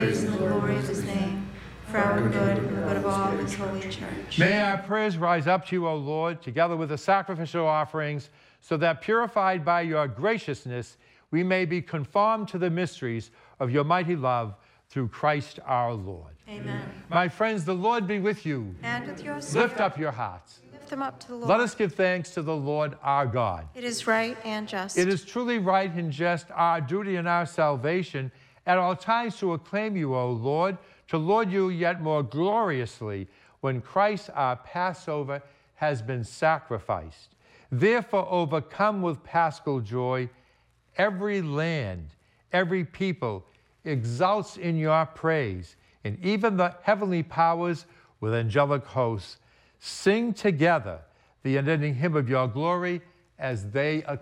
praise and the glory of his name, for our good and the good of all his holy church. May our prayers rise up to you, O Lord, together with the sacrificial offerings, so that purified by your graciousness, we may be conformed to the mysteries of your mighty love through Christ our Lord. Amen. My friends, the Lord be with you. And with your spirit. Lift up your hearts. Lift them up to the Lord. Let us give thanks to the Lord our God. It is right and just. It is truly right and just, our duty and our salvation, at all times to acclaim you, O Lord, to laud you yet more gloriously when Christ our Passover has been sacrificed. Therefore, overcome with paschal joy, every land, every people exults in your praise, and even the heavenly powers with angelic hosts sing together the unending hymn of your glory as they acclaim.